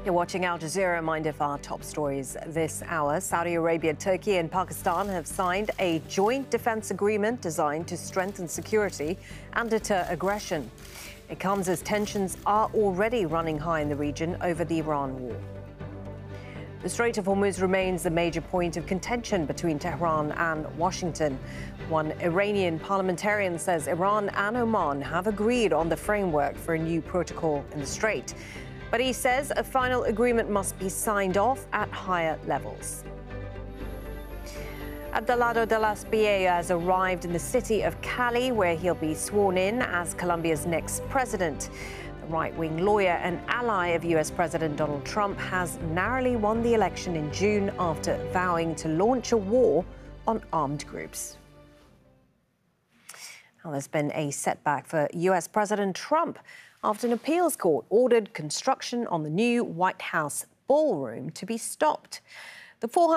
You're watching Al Jazeera. Mind if our top stories this hour. Saudi Arabia, Turkey and Pakistan have signed a joint defense agreement designed to strengthen security and deter aggression. It comes as tensions are already running high in the region over the Iran war. The Strait of Hormuz remains a major point of contention between Tehran and Washington. One Iranian parliamentarian says Iran and Oman have agreed on the framework for a new protocol in the strait. But he says a final agreement must be signed off at higher levels. Abelardo de las Espriella has arrived in the city of Cali, where he'll be sworn in as Colombia's next president. The right-wing lawyer and ally of U.S. President Donald Trump has narrowly won the election in June after vowing to launch a war on armed groups. Now, there's been a setback for U.S. President Trump after an appeals court ordered construction on the new White House ballroom to be stopped. The